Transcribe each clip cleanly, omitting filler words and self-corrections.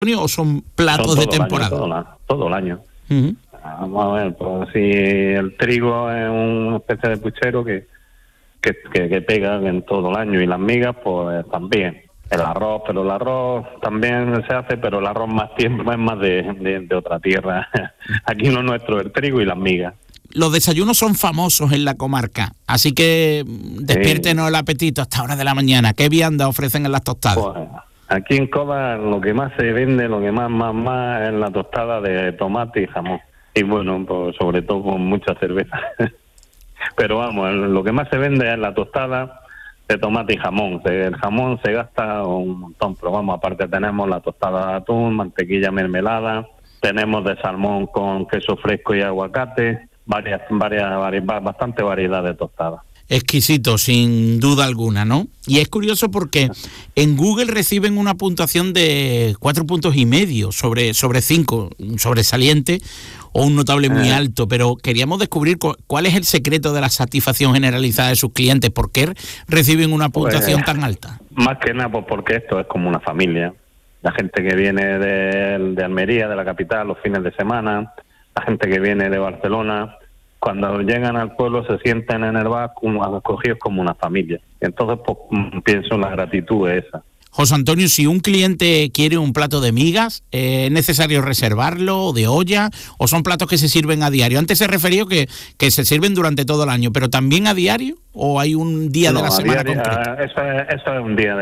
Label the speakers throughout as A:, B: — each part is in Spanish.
A: ¿O son platos de temporada?
B: Todo el año.
A: Uh-huh.
B: Vamos a ver, pues si el trigo es una especie de puchero que pega en todo el año, y las migas pues también. El arroz, pero el arroz también se hace, pero el arroz más tiempo es más de otra tierra. Aquí lo nuestro, el trigo y las migas.
A: Los desayunos son famosos en la comarca, así que despiértenos el apetito hasta hora de la mañana. ¿Qué vianda ofrecen en las tostadas?
B: Pues, aquí en Códar lo que más se vende, lo que más es la tostada de tomate y jamón. Y bueno, pues sobre todo con mucha cerveza. Pero vamos, lo que más se vende es la tostada de tomate y jamón. El jamón se gasta un montón, pero vamos, aparte tenemos la tostada de atún, mantequilla mermelada, tenemos de salmón con queso fresco y aguacate, bastante variedad de tostadas.
A: Exquisito, sin duda alguna, ¿no? Y es curioso porque en Google reciben una puntuación de 4,5 puntos sobre 5, un sobresaliente o un notable muy alto, pero queríamos descubrir cuál es el secreto de la satisfacción generalizada de sus clientes. ¿Por qué reciben una puntuación tan alta?
B: Más que nada, pues porque esto es como una familia. La gente que viene de Almería, de la capital, los fines de semana, la gente que viene de Barcelona, cuando llegan al pueblo se sienten en el bar acogidos como una familia. Entonces, pues pienso en la gratitud esa.
A: José Antonio, si un cliente quiere un plato de migas, ¿es necesario reservarlo de olla o son platos que se sirven a diario? Antes se refirió que se sirven durante todo el año, pero ¿también a diario o hay un día de la semana concreto?
B: Eso es un día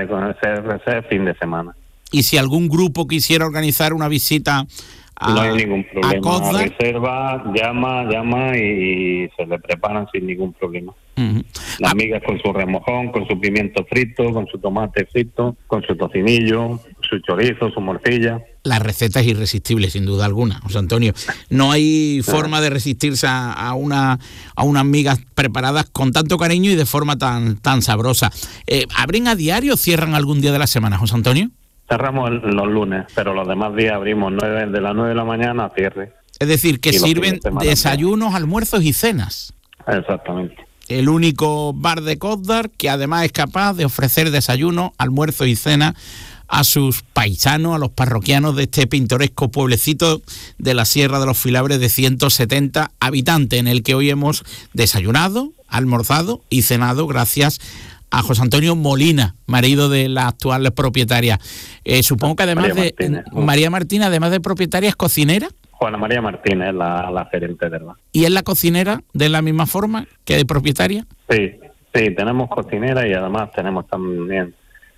B: de fin de semana.
A: Y si algún grupo quisiera organizar una visita
B: no hay ningún problema. Reserva, llama y se le preparan sin ningún problema.
A: Uh-huh.
B: Las migas con su remojón, con su pimiento frito, con su tomate frito, con su tocinillo, su chorizo, su morcilla.
A: La receta es irresistible, sin duda alguna, José Antonio. No hay forma de resistirse a unas migas preparadas con tanto cariño y de forma tan sabrosa. ¿Abren a diario o cierran algún día de la semana, José Antonio?
B: Cerramos los lunes, pero los demás días abrimos de las 9 de la mañana a cierre.
A: Es decir, que sirven desayunos, almuerzos y cenas.
B: Exactamente.
A: El único bar de Códar que además es capaz de ofrecer desayuno, almuerzo y cena a sus paisanos, a los parroquianos de este pintoresco pueblecito de la Sierra de los Filabres de 170 habitantes, en el que hoy hemos desayunado, almorzado y cenado gracias a José Antonio Molina, marido de la actual propietaria. Supongo que además María Martínez, además de propietaria, es cocinera.
B: Juana María Martínez es la gerente del bar.
A: ¿Y es la cocinera de la misma forma que de propietaria?
B: Sí, tenemos cocinera y además tenemos también,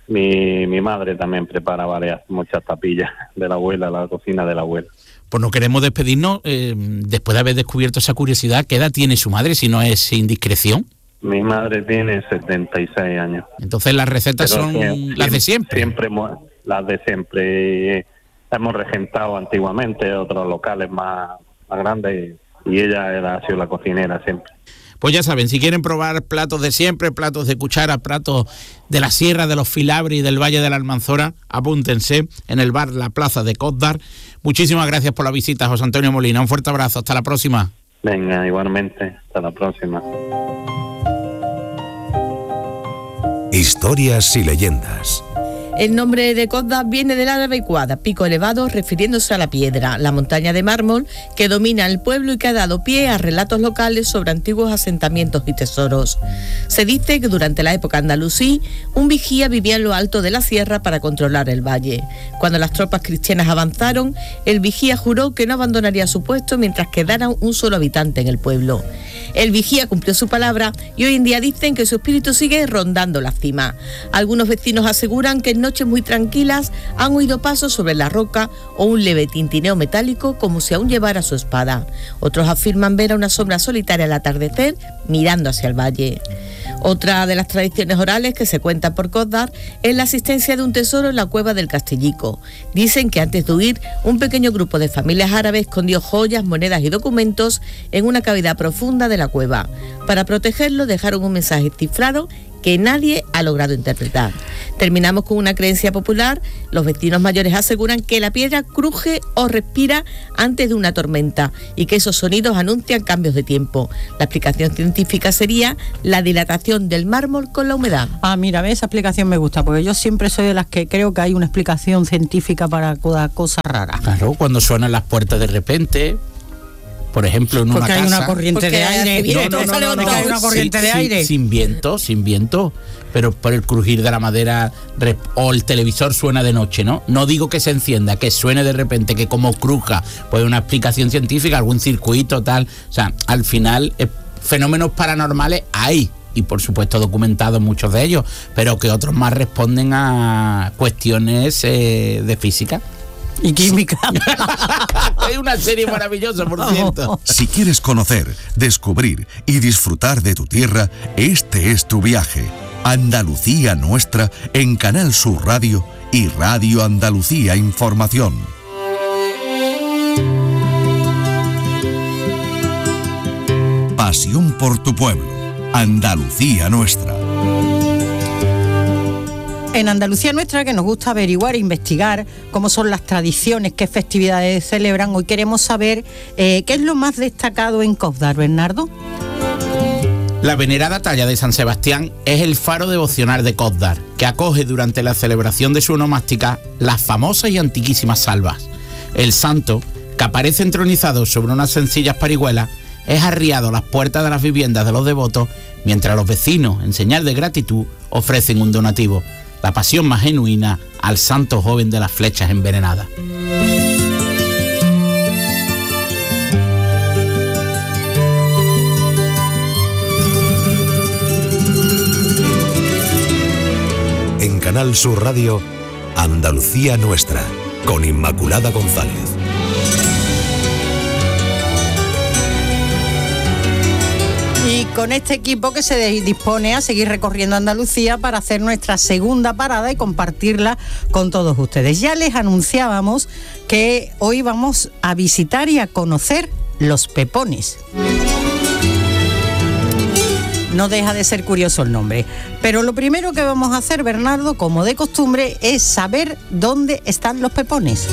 B: mi madre también prepara muchas tapillas de la abuela, la cocina de la abuela.
A: Pues no queremos despedirnos después de haber descubierto esa curiosidad. ¿Qué edad tiene su madre, si no es indiscreción?
B: Mi madre tiene 76 años.
A: Entonces las recetas son las de siempre.
B: Siempre las de siempre. Hemos regentado antiguamente otros locales más grandes y ella ha sido la cocinera siempre.
A: Pues ya saben, si quieren probar platos de siempre, platos de cuchara, platos de la Sierra de los Filabres y del Valle de la Almanzora, apúntense en el bar La Plaza de Códar. Muchísimas gracias por la visita, José Antonio Molina. Un fuerte abrazo. Hasta la próxima.
B: Venga, igualmente. Hasta la próxima.
C: Historias y leyendas.
D: El nombre de Códar viene del árabe cuada, pico elevado, refiriéndose a la piedra, la montaña de mármol que domina el pueblo y que ha dado pie a relatos locales sobre antiguos asentamientos y tesoros. Se dice que durante la época andalusí, un vigía vivía en lo alto de la sierra para controlar el valle. Cuando las tropas cristianas avanzaron, el vigía juró que no abandonaría su puesto mientras quedara un solo habitante en el pueblo. El vigía cumplió su palabra y hoy en día dicen que su espíritu sigue rondando la cima. Algunos vecinos aseguran que en noches muy tranquilas han oído pasos sobre la roca o un leve tintineo metálico como si aún llevara su espada. Otros afirman ver a una sombra solitaria al atardecer mirando hacia el valle. Otra de las tradiciones orales que se cuenta por Códar es la existencia de un tesoro en la cueva del Castillico. Dicen que antes de huir, un pequeño grupo de familias árabes escondió joyas, monedas y documentos en una cavidad profunda de la cueva. Para protegerlo dejaron un mensaje cifrado que nadie ha logrado interpretar. Terminamos con una creencia popular. Los vecinos mayores aseguran que la piedra cruje o respira antes de una tormenta y que esos sonidos anuncian cambios de tiempo. La explicación científica sería la dilatación del mármol con la humedad.
C: Ah, mira, esa explicación me gusta, porque yo siempre soy de las que creo que hay una explicación científica para cada cosa rara.
A: Claro, cuando suenan las puertas de repente, por ejemplo, en
C: porque
A: una
C: hay
A: casa...
C: una corriente de aire.
A: No,
C: hay una corriente de aire.
A: Sin viento, pero por el crujir de la madera o el televisor suena de noche, ¿no? No digo que se encienda, que suene de repente, que como cruja, pues una explicación científica, algún circuito, tal. O sea, al final, fenómenos paranormales hay, y por supuesto documentados muchos de ellos, pero que otros más responden a cuestiones de física.
C: Y química.
A: Es una serie maravillosa, por cierto.
E: Si quieres conocer, descubrir y disfrutar de tu tierra, este es tu viaje. Andalucía Nuestra en Canal Sur Radio y Radio Andalucía Información. Pasión por tu pueblo. Andalucía Nuestra.
C: En Andalucía Nuestra, que nos gusta averiguar e investigar cómo son las tradiciones, qué festividades celebran, hoy queremos saber qué es lo más destacado en Cózdar, Bernardo.
A: La venerada talla de San Sebastián es el faro devocional de Cózdar, que acoge durante la celebración de su onomástica las famosas y antiquísimas salvas. El santo, que aparece entronizado sobre unas sencillas parihuelas, es arriado a las puertas de las viviendas de los devotos, mientras los vecinos, en señal de gratitud, ofrecen un donativo, la pasión más genuina al santo joven de las flechas envenenadas.
E: En Canal Sur Radio, Andalucía Nuestra, con Inmaculada González.
C: Y con este equipo que se dispone a seguir recorriendo Andalucía para hacer nuestra segunda parada y compartirla con todos ustedes. Ya les anunciábamos que hoy vamos a visitar y a conocer Los Pepones. No deja de ser curioso el nombre. Pero lo primero que vamos a hacer, Bernardo, como de costumbre, es saber dónde están los Pepones.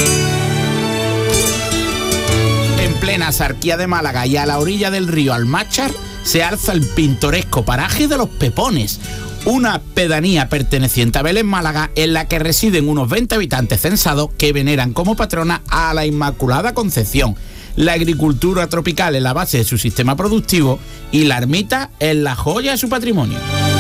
A: En plena Sarquía de Málaga y a la orilla del río Almáchar se alza el pintoresco paraje de Los Pepones, una pedanía perteneciente a Vélez, Málaga, en la que residen unos 20 habitantes censados que veneran como patrona a la Inmaculada Concepción. La agricultura tropical es la base de su sistema productivo y la ermita es la joya de su patrimonio.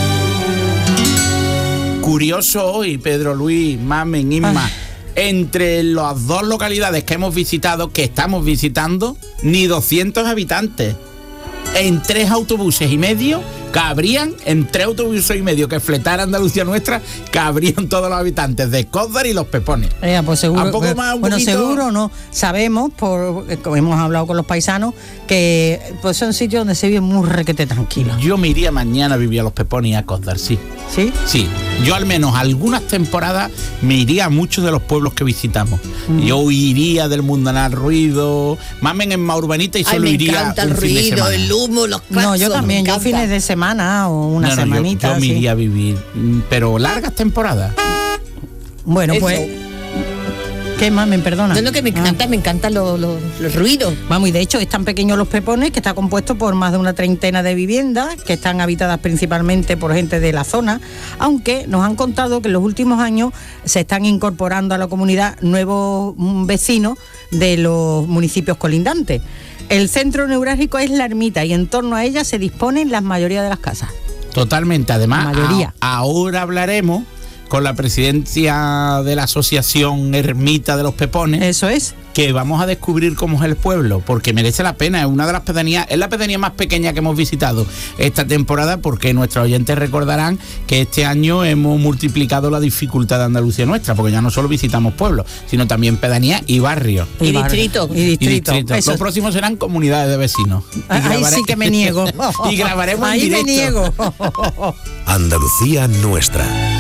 A: Curioso hoy, Pedro Luis, Mamen, Inma, entre las dos localidades que hemos visitado, que estamos visitando, ni 200 habitantes. En 3 autobuses y medio cabrían, en 3 autobuses y medio que fletara Andalucía Nuestra, cabrían todos los habitantes de Cózdar y Los Pepones.
C: Pues seguro,
A: Más,
C: bueno,
A: poquito...
C: seguro no. Sabemos, como hemos hablado con los paisanos, que pues son sitios donde se vive muy requete tranquilo.
A: Yo me iría mañana a vivir a Los Pepones y a Cózdar, sí.
C: ¿Sí?
A: Sí, yo al menos algunas temporadas me iría a muchos de los pueblos que visitamos. Yo huiría del mundanal ruido, Mamen en más urbanita y solo iría
D: me encanta el ruido, el humo, los claxons.
C: No, yo también, yo fines de semana o una semanita.
A: Yo me iría a vivir, pero largas temporadas.
C: Bueno,
D: Eso.
C: pues... ¿Qué, Mamen? Perdona.
D: No, que me encantan los ruidos.
C: Vamos, y de hecho es tan pequeño Los Pepones que está compuesto por más de una treintena de viviendas que están habitadas principalmente por gente de la zona, aunque nos han contado que en los últimos años se están incorporando a la comunidad nuevos vecinos de los municipios colindantes. El centro neurálgico es la ermita y en torno a ella se disponen la mayoría de las casas.
A: Totalmente, además,
C: La mayoría.
A: ahora hablaremos con la presidencia de la asociación Ermita de Los Pepones.
C: Eso es.
A: Que vamos a descubrir cómo es el pueblo, porque merece la pena. Es una de las pedanías, es la pedanía más pequeña que hemos visitado esta temporada, porque nuestros oyentes recordarán que este año hemos multiplicado la dificultad de Andalucía Nuestra, porque ya no solo visitamos pueblos, sino también pedanías y barrios.
D: Y distritos.
C: Y distrito.
A: Los próximos serán comunidades de vecinos.
C: Ahí sí que me niego.
A: Y grabaremos
C: Ahí
A: en directo.
C: me niego.
E: Andalucía Nuestra.